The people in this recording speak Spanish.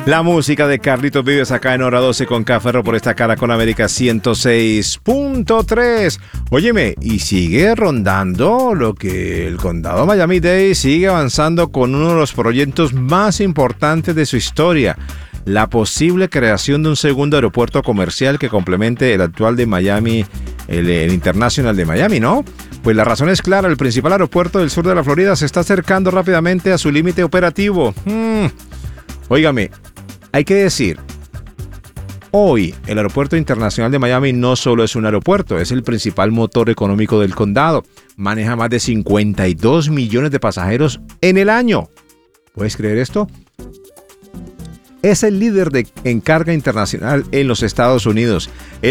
La música de Carlitos Vives acá en Hora 12 con Caferro por esta Caracol América 106.3. Óyeme, y sigue rondando lo que el condado Miami-Dade sigue avanzando con uno de los proyectos más importantes de su historia. La posible creación de un segundo aeropuerto comercial que complemente el actual de Miami, el International de Miami, ¿no? Pues la razón es clara, el principal aeropuerto del sur de la Florida se está acercando rápidamente a su límite operativo. Óigame, hay que decir, hoy el Aeropuerto Internacional de Miami no solo es un aeropuerto, es el principal motor económico del condado. Maneja más de 52 millones de pasajeros en el año. ¿Puedes creer esto? Es el líder en carga internacional en los Estados Unidos.